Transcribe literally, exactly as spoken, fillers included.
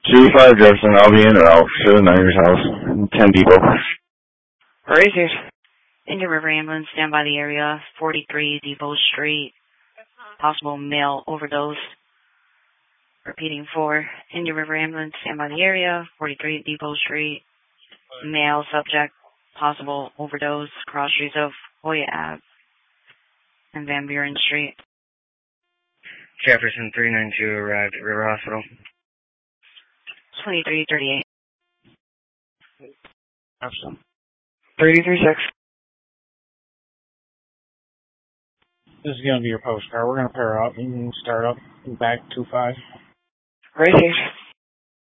two five Jefferson, I'll be in route to the Niners house, ten Depot. Racers. Indian River Ambulance, stand by the area, forty-three Depot Street. Possible male overdose. Repeating for Indian River Ambulance, stand by the area, forty-three Depot Street. Male subject, possible overdose, cross streets of Hoya Ave and Van Buren Street. Jefferson three nine two arrived at River Hospital. twenty-three thirty-eight. Jefferson. three three six. This is going to be your postcard. We're going to pair up and start up back two five. Racers.